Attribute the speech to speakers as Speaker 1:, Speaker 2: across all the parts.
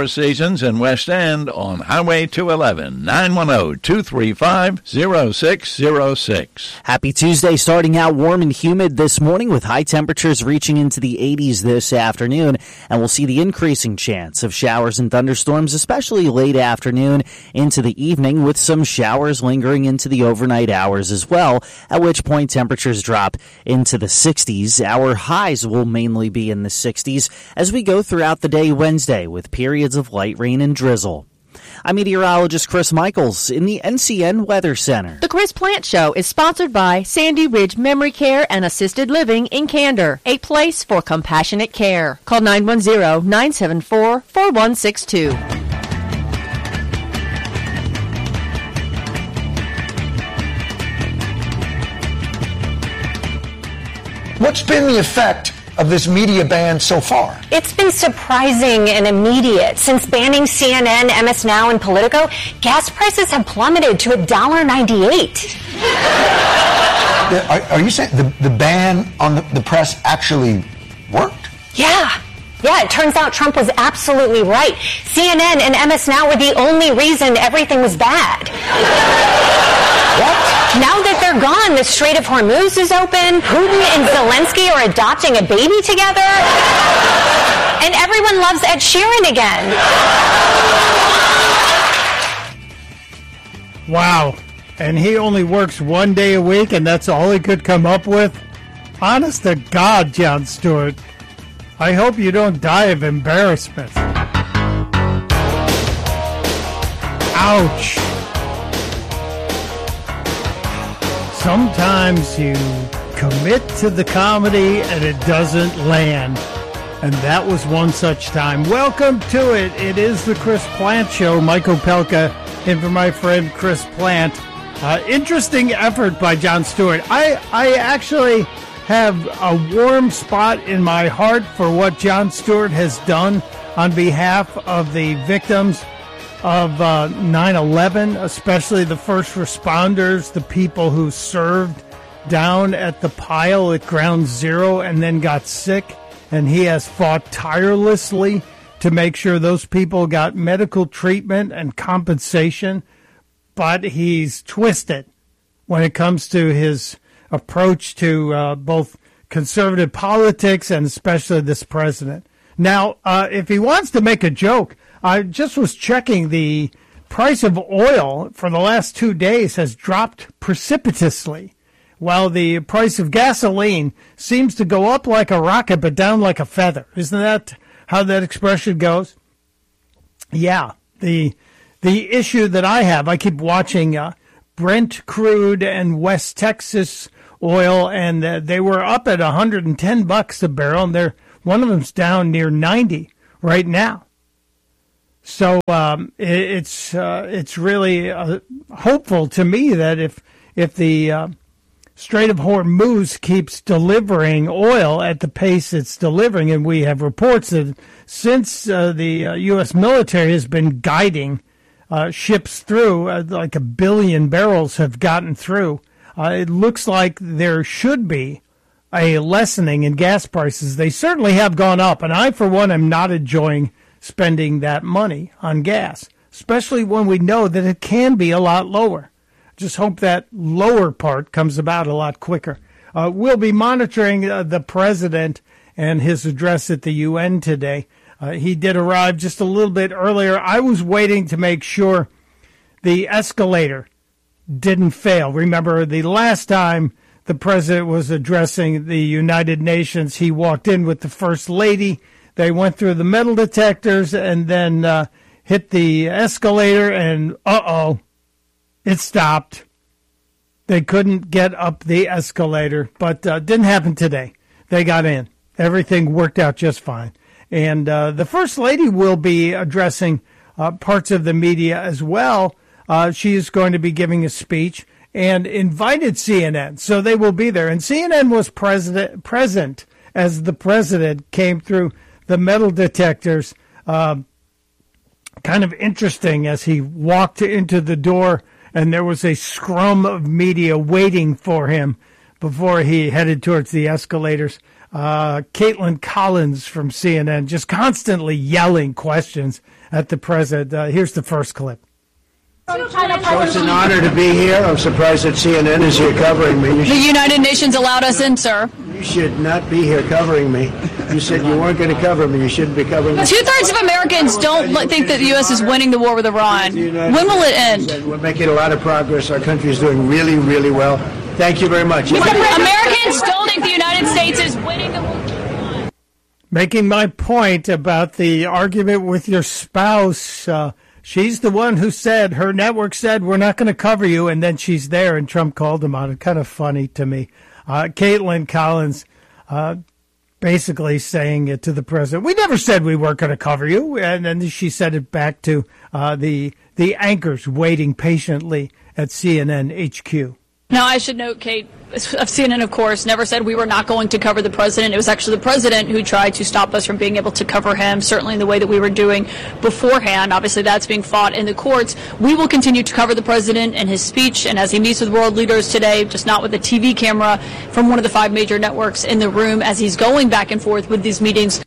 Speaker 1: Four Seasons in West End on Highway 211, 910-235-0606.
Speaker 2: Happy Tuesday, starting out warm and humid this morning with high temperatures reaching into the 80s this afternoon, and we'll see the increasing chance of showers and thunderstorms, especially late afternoon into the evening, with some showers lingering into the overnight hours as well, at which point temperatures drop into the 60s. Our highs will mainly be in the 60s as we go throughout the day Wednesday with periods of light rain and drizzle. I'm meteorologist Chris Michaels in the NCN Weather Center.
Speaker 3: The Chris Plant Show is sponsored by Sandy Ridge Memory Care and Assisted Living in Candor, a place for compassionate care. Call 910-974-4162.
Speaker 4: What's been the effect of this media ban so far?
Speaker 5: It's been surprising and immediate. Since banning CNN, MS Now, and Politico, gas prices have plummeted to $1.98.
Speaker 4: Are you saying the ban on the press actually worked?
Speaker 5: Yeah, it turns out Trump was absolutely right. CNN and MS Now were the only reason everything was bad.
Speaker 4: What?
Speaker 5: Now that they're gone, the Strait of Hormuz is open, Putin and Zelensky are adopting a baby together, and everyone loves Ed Sheeran again.
Speaker 6: Wow. And he only works one day a week, and that's all he could come up with? Honest to God, Jon Stewart. I hope you don't die of embarrassment. Ouch. Sometimes you commit to the comedy and it doesn't land. And that was one such time. Welcome to it. It is the Chris Plant Show. Mike Opelka in for my friend Chris Plant. Interesting effort by Jon Stewart. I actually have a warm spot in my heart for what Jon Stewart has done on behalf of the victims of 9/11, especially the first responders, the people who served down at the pile at Ground Zero and then got sick. And he has fought tirelessly to make sure those people got medical treatment and compensation. But he's twisted when it comes to his approach to both conservative politics and especially this president. Now, if he wants to make a joke, I just was checking the price of oil for the last 2 days has dropped precipitously, while the price of gasoline seems to go up like a rocket but down like a feather. Isn't that how that expression goes? Yeah, the issue that I keep watching Brent crude and West Texas oil, and they were up at $110 a barrel, and one of them's down near 90 right now. So it's really hopeful to me that if the Strait of Hormuz keeps delivering oil at the pace it's delivering, and we have reports that since the U.S. military has been guiding ships through, like 1 billion barrels have gotten through, it looks like there should be a lessening in gas prices. They certainly have gone up, and I, for one, am not enjoying spending that money on gas, especially when we know that it can be a lot lower. Just hope that lower part comes about a lot quicker. We'll be monitoring the president and his address at the UN today. He did arrive just a little bit earlier. I was waiting to make sure the escalator didn't fail. Remember, the last time the president was addressing the United Nations, he walked in with the First Lady. They went through the metal detectors and then hit the escalator, and it stopped. They couldn't get up the escalator, but didn't happen today. They got in. Everything worked out just fine. And the First Lady will be addressing parts of the media as well. She is going to be giving a speech and invited CNN, so they will be there. And CNN was present as the president came through the metal detectors. Kind of interesting as he walked into the door, and there was a scrum of media waiting for him before he headed towards the escalators. Caitlin Collins from CNN, just constantly yelling questions at the president. Here's the first clip.
Speaker 7: So it's an honor to be here. I'm surprised that CNN is here covering me.
Speaker 8: The United Nations allowed us in, sir.
Speaker 7: You should not be here covering me. You said you weren't going to cover me. You shouldn't be covering me.
Speaker 8: 2/3 of Americans don't think that the U.S. is winning the war with Iran. When will it end?
Speaker 7: We're making a lot of progress. Our country is doing really, really well. Thank you very much.
Speaker 8: Americans don't think the United States is winning the war with Iran.
Speaker 6: Making my point about the argument with your spouse. She's the one who said, her network said, we're not going to cover you, and then she's there, and Trump called him on it. Kind of funny to me. Caitlin Collins basically saying it to the president, we never said we weren't going to cover you, and then she said it back to the anchors waiting patiently at CNN HQ.
Speaker 8: Now, I should note, Kate, of CNN, of course, never said we were not going to cover the president. It was actually the president who tried to stop us from being able to cover him, certainly in the way that we were doing beforehand. Obviously, that's being fought in the courts. We will continue to cover the president and his speech, and as he meets with world leaders today, just not with a TV camera from one of the 5 major networks in the room as he's going back and forth with these meetings.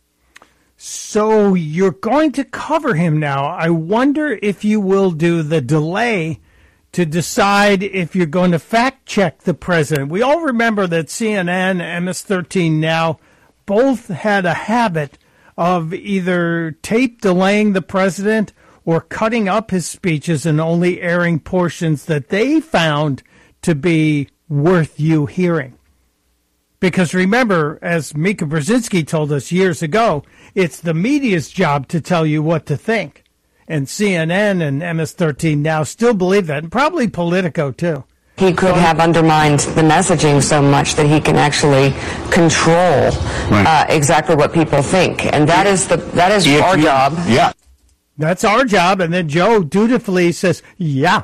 Speaker 6: So you're going to cover him now. I wonder if you will do the delay to decide if you're going to fact-check the president. We all remember that CNN and MS-13 Now both had a habit of either tape delaying the president or cutting up his speeches and only airing portions that they found to be worth you hearing. Because remember, as Mika Brzezinski told us years ago, it's the media's job to tell you what to think. And CNN and MS-13 Now still believe that, and probably Politico, too.
Speaker 9: He could have undermined the messaging so much that he can actually control exactly what people think. And that is our job.
Speaker 6: Yeah. That's our job. And then Joe dutifully says, yeah.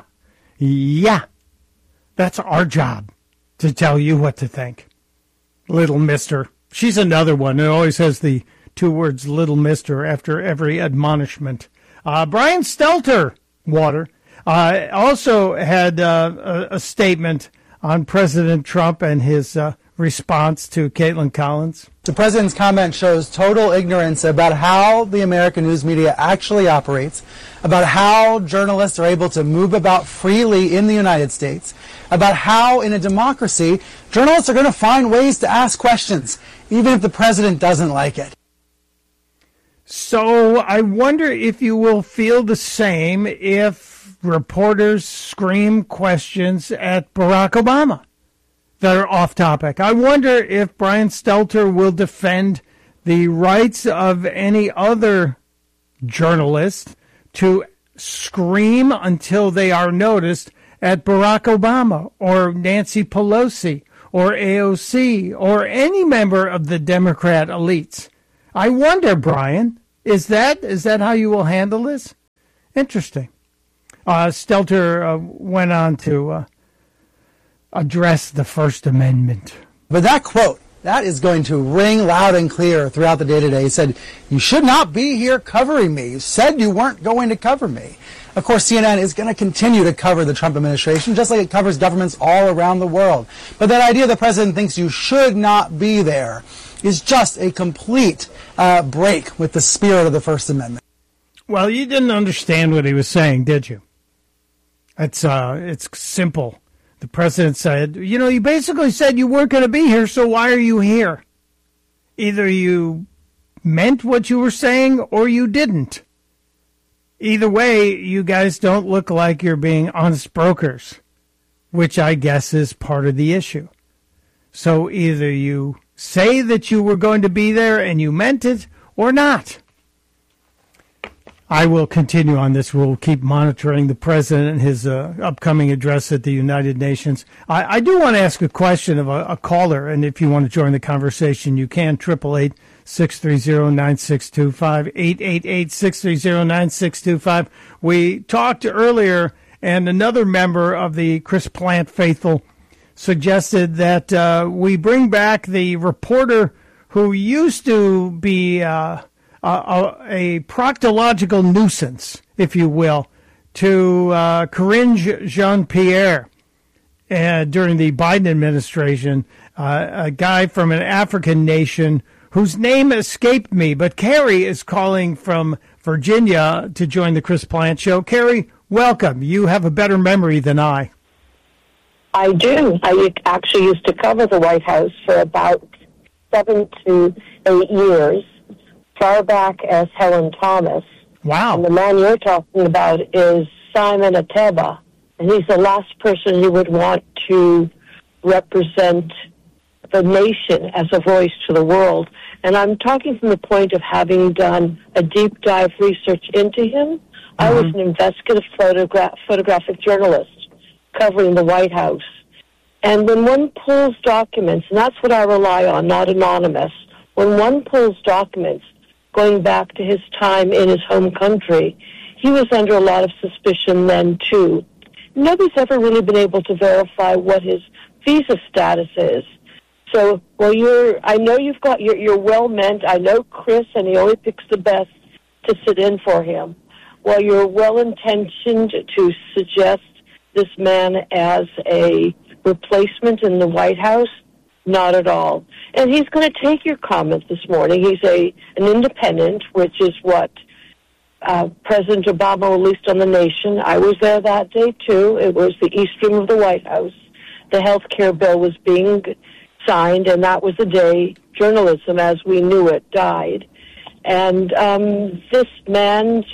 Speaker 6: That's our job, to tell you what to think. Little mister. She's another one who always has the 2 words, little mister, after every admonishment. Brian Stelter, also had a statement on President Trump and his response to Caitlin Collins.
Speaker 10: The president's comment shows total ignorance about how the American news media actually operates, about how journalists are able to move about freely in the United States, about how in a democracy, journalists are going to find ways to ask questions, even if the president doesn't like it.
Speaker 6: So I wonder if you will feel the same if reporters scream questions at Barack Obama that are off topic. I wonder if Brian Stelter will defend the rights of any other journalist to scream until they are noticed at Barack Obama or Nancy Pelosi or AOC or any member of the Democrat elites. I wonder, Brian, is that how you will handle this? Interesting. Stelter went on to address the First Amendment.
Speaker 10: But that quote, that is going to ring loud and clear throughout the day today. He said, you should not be here covering me. You said you weren't going to cover me. Of course, CNN is going to continue to cover the Trump administration, just like it covers governments all around the world. But that idea the president thinks you should not be there is just a complete break with the spirit of the First Amendment.
Speaker 6: Well, you didn't understand what he was saying, did you? It's simple. The president said, you basically said you weren't going to be here, so why are you here? Either you meant what you were saying or you didn't. Either way, you guys don't look like you're being honest brokers, which I guess is part of the issue. So either you say that you were going to be there and you meant it or not. I will continue on this. We'll keep monitoring the president and his upcoming address at the United Nations. I do want to ask a question of a caller, and if you want to join the conversation, you can. 888-630-9625, 888-630-9625. We talked earlier, and another member of the Chris Plant faithful suggested that we bring back the reporter who used to be a proctological nuisance, if you will, to Karine Jean-Pierre during the Biden administration. a guy from an African nation whose name escaped me, but Carrie is calling from Virginia to join the Chris Plante Show. Carrie, welcome. You have a better memory than I.
Speaker 11: I do. I actually used to cover the White House for about 7 to 8 years, far back as Helen Thomas.
Speaker 6: Wow.
Speaker 11: And the man you're talking about is Simon Ateba, and he's the last person you would want to represent the nation as a voice to the world. And I'm talking from the point of having done a deep dive research into him. I was an investigative photographic journalist covering the White House. And when one pulls documents, and that's what I rely on, not anonymous, when one pulls documents going back to his time in his home country, he was under a lot of suspicion then, too. Nobody's ever really been able to verify what his visa status is. So, well, I know you're well-meant. I know Chris, and he only picks the best to sit in for him. Well, you're well-intentioned to suggest this man as a replacement in the White House? Not at all. And he's going to take your comment this morning. He's an independent, which is what President Obama released on the nation. I was there that day, too. It was the East Room of the White House. The health care bill was being signed, and that was the day journalism as we knew it died. And this man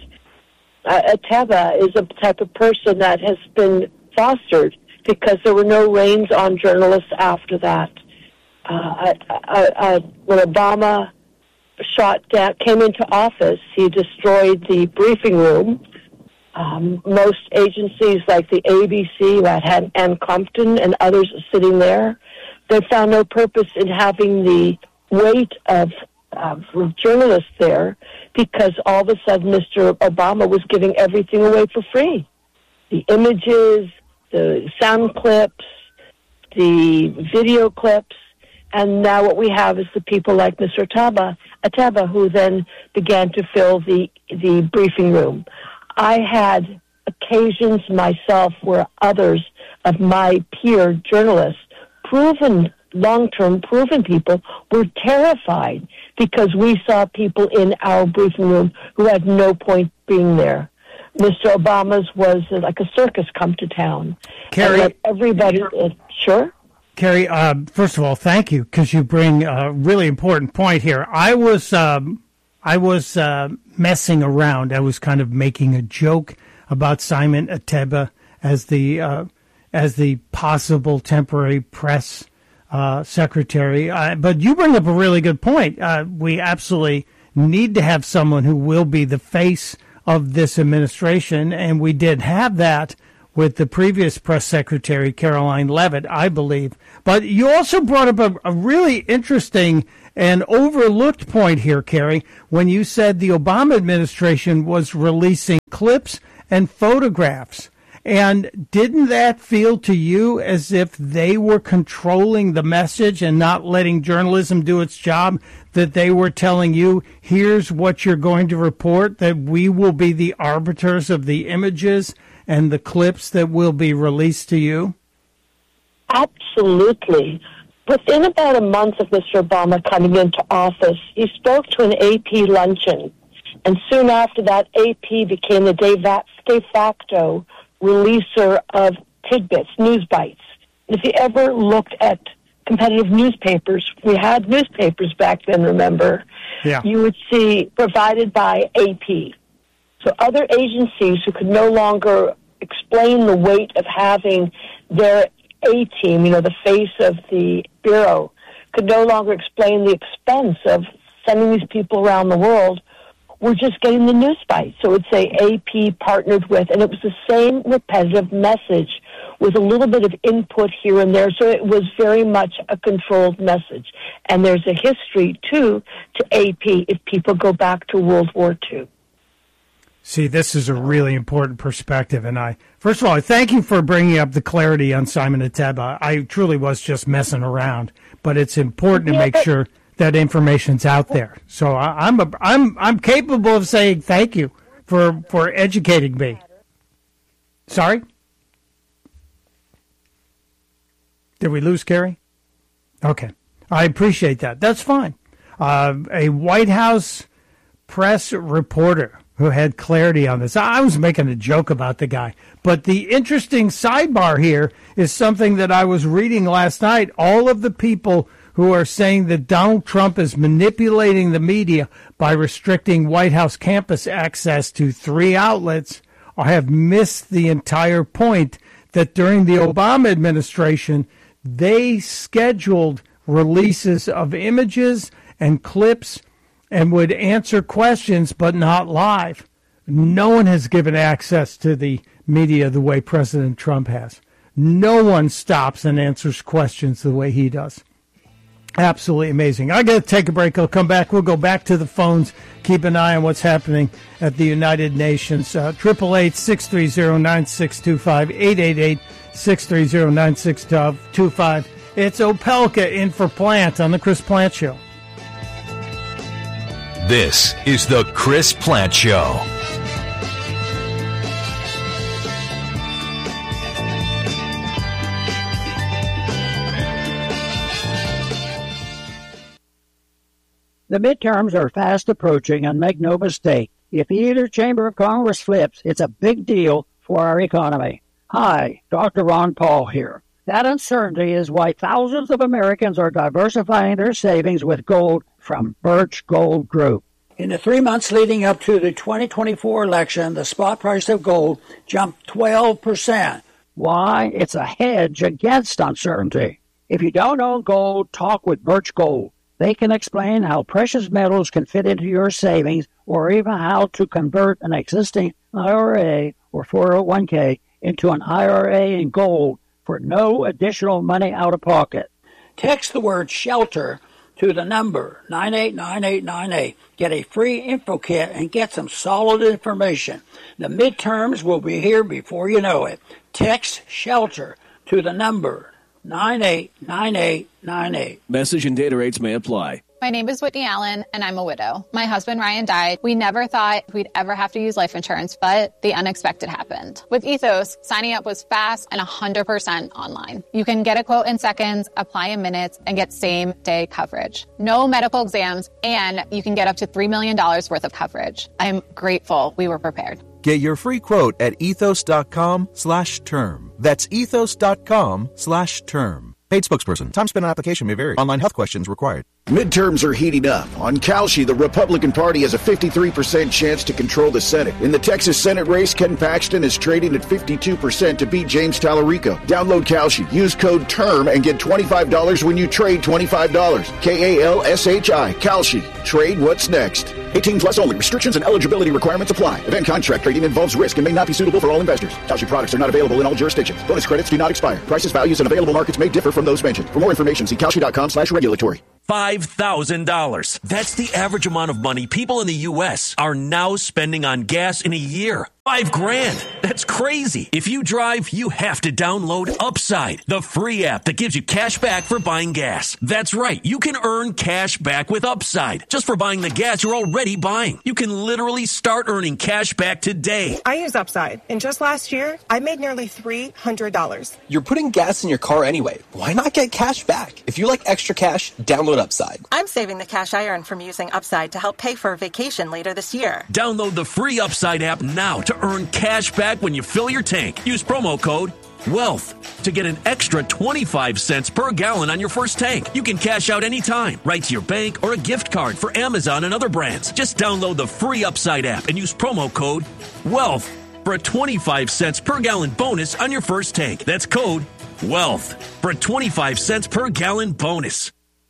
Speaker 11: Ateba is a type of person that has been fostered because there were no reins on journalists after that. When Obama came into office, he destroyed the briefing room. Most agencies like the ABC, that had Ann Compton and others sitting there, they found no purpose in having the weight of journalists there because all of a sudden Mr. Obama was giving everything away for free. The images, the sound clips, the video clips, and now what we have is the people like Mr. Ateba, who then began to fill the briefing room. I had occasions myself where others of my peer journalists, long-term proven people, were terrified because we saw people in our briefing room who had no point being there. Mr. Obama's was like a circus come to town.
Speaker 6: Carrie,
Speaker 11: everybody, sure?
Speaker 6: Carrie, first of all, thank you, because you bring a really important point here. I was messing around. I was kind of making a joke about Simon Ateba as the possible temporary press secretary. But you bring up a really good point. We absolutely need to have someone who will be the face of this administration, and we did have that with the previous press secretary, Caroline Leavitt, I believe. But you also brought up a really interesting and overlooked point here, Carrie, when you said the Obama administration was releasing clips and photographs. And didn't that feel to you as if they were controlling the message and not letting journalism do its job, that they were telling you, here's what you're going to report, that we will be the arbiters of the images and the clips that will be released to you?
Speaker 11: Absolutely. Within about a month of Mr. Obama coming into office, he spoke to an AP luncheon. And soon after that, AP became the de facto releaser of tidbits, news bites. If you ever looked at competitive newspapers, we had newspapers back then, remember?
Speaker 6: Yeah.
Speaker 11: You would see provided by AP. So other agencies who could no longer explain the weight of having their A-team, the face of the Bureau, could no longer explain the expense of sending these people around the world, we're just getting the news bites. So it would say AP partnered with, and it was the same repetitive message with a little bit of input here and there. So it was very much a controlled message. And there's a history, too, to AP if people go back to World War II.
Speaker 6: See, this is a really important perspective. And first of all, I thank you for bringing up the clarity on Simon Ateba. I truly was just messing around, but it's important to make sure that information's out there. So I'm capable of saying thank you for educating me. Sorry? Did we lose Carrie? Okay. I appreciate that. That's fine. A White House press reporter who had clarity on this. I was making a joke about the guy. But the interesting sidebar here is something that I was reading last night. All of the people who are saying that Donald Trump is manipulating the media by restricting White House campus access to 3 outlets have missed the entire point that during the Obama administration, they scheduled releases of images and clips and would answer questions, but not live. No one has given access to the media the way President Trump has. No one stops and answers questions the way he does. Absolutely amazing. I got to take a break. I'll come back. We'll go back to the phones. Keep an eye on what's happening at the United Nations. 888-630-9625. 888-630-9625. It's Opelka in for Plant on the Chris Plant Show.
Speaker 12: This is the Chris Plant Show.
Speaker 13: The midterms are fast approaching, and make no mistake, if either chamber of Congress flips, it's a big deal for our economy. Hi, Dr. Ron Paul here. That uncertainty is why thousands of Americans are diversifying their savings with gold from Birch Gold Group. In the 3 months leading up to the 2024 election, the spot price of gold jumped 12%. Why? It's a hedge against uncertainty. If you don't own gold, talk with Birch Gold. They can explain how precious metals can fit into your savings, or even how to convert an existing IRA or 401k into an IRA in gold for no additional money out of pocket. Text the word SHELTER to the number 989898. Get a free info kit and get some solid information. The midterms will be here before you know it. Text SHELTER to the number 989898.
Speaker 14: Message and data rates may apply.
Speaker 15: My name is Whitney Allen, and I'm a widow. My husband, Ryan, died. We never thought we'd ever have to use life insurance, but the unexpected happened. With Ethos, signing up was fast and 100% online. You can get a quote in seconds, apply in minutes, and get same-day coverage. No medical exams, and you can get up to $3 million worth of coverage. I'm grateful we were prepared.
Speaker 16: Get your free quote at ethos.com/term. That's ethos.com/term. Paid spokesperson. Time spent on application may vary. Online health questions required.
Speaker 17: Midterms are heating up. On Kalshi, the Republican Party has a 53% chance to control the Senate. In the Texas Senate race, Ken Paxton is trading at 52% to beat James Tallarico. Download Kalshi. Use code TERM and get $25 when you trade $25. KALSHI. Kalshi. Trade what's next. 18 plus only. Restrictions and eligibility requirements apply. Event contract trading involves risk and may not be suitable for all investors. Kalshi products are not available in all jurisdictions. Bonus credits do not expire. Prices, values, and available markets may differ from those mentioned. For more information, see Kalshi.com/regulatory.
Speaker 18: $5,000. That's the average amount of money people in the U.S. are now spending on gas in a year. $5,000. That's crazy. If you drive, you have to download Upside, the free app that gives you cash back for buying gas. That's right. You can earn cash back with Upside just for buying the gas you're already buying. You can literally start earning cash back today.
Speaker 19: I use Upside, and just last year, I made nearly $300.
Speaker 20: You're putting gas in your car anyway. Why not get cash back? If you like extra cash, download Upside.
Speaker 19: I'm saving the cash I earn from using Upside to help pay for a vacation later this year.
Speaker 18: Download the free Upside app now to earn cash back when you fill your tank. Use promo code WEALTH to get an extra 25 cents per gallon on your first tank. You can cash out anytime, right to your bank or a gift card for Amazon and other brands. Just download the free Upside app and use promo code WEALTH for a 25 cents per gallon bonus on your first tank. That's code WEALTH for a 25 cents per gallon bonus.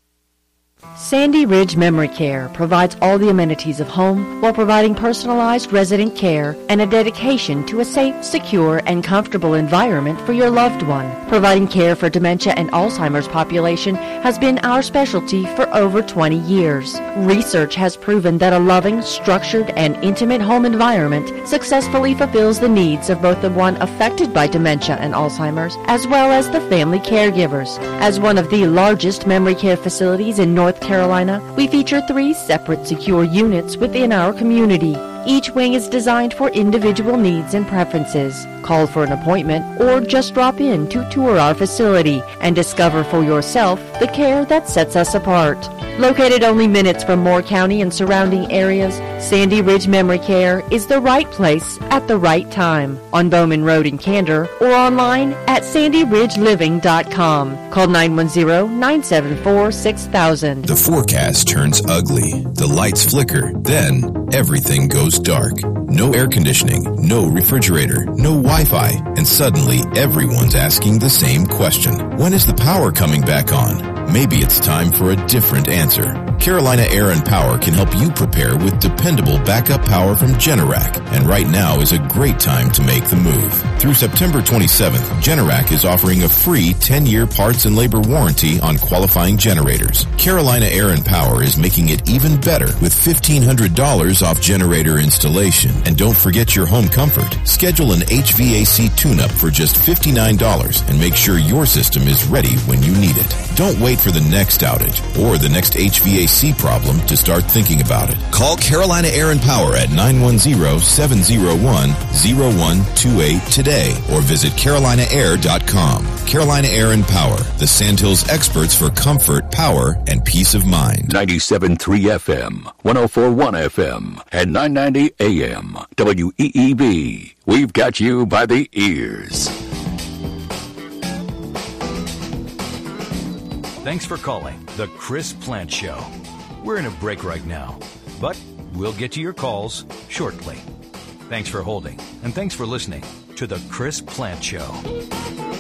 Speaker 3: Sandy Ridge Memory Care provides all the amenities of home while providing personalized resident care and a dedication to a safe, secure, and comfortable environment for your loved one. Providing care for dementia and Alzheimer's population has been our specialty for over 20 years. Research has proven that a loving, structured, and intimate home environment successfully fulfills the needs of both the one affected by dementia and Alzheimer's as well as the family caregivers. As one of the largest memory care facilities in North Carolina, we feature 3 separate secure units within our community. Each wing is designed for individual needs and preferences. Call for an appointment or just drop in to tour our facility and discover for yourself the care that sets us apart. Located only minutes from Moore County and surrounding areas, Sandy Ridge Memory Care is the right place at the right time on Bowman Road in Candor or online at sandyridgeliving.com. Call 910-974-6000.
Speaker 21: The forecast turns ugly. The lights flicker. Then everything goes dark. No air conditioning, no refrigerator, no Wi-Fi, and suddenly everyone's asking the same question. When is the power coming back on? Maybe it's time for a different answer. Carolina Air and Power can help you prepare with dependable backup power from Generac. And right now is a great time to make the move. Through September 27th, Generac is offering a free 10-year parts and labor warranty on qualifying generators. Carolina Air and Power is making it even better with $1,500 off generator installation. And don't forget your home comfort. Schedule an HVAC tune-up for just $59 and make sure your system is ready when you need it. Don't wait for the next outage or the next HVAC problem to start thinking about it. Call Carolina Air and Power at 910-701-0128 today or visit carolinair.com. Carolina Air and Power, the Sandhills experts for comfort, power, and peace of mind.
Speaker 1: 97.3 FM, 104.1 FM, and 990 AM. WEEB. We've got you by the ears.
Speaker 12: Thanks for calling The Chris Plant Show. We're in a break right now, but we'll get to your calls shortly. Thanks for holding, and thanks for listening to The Chris Plant Show.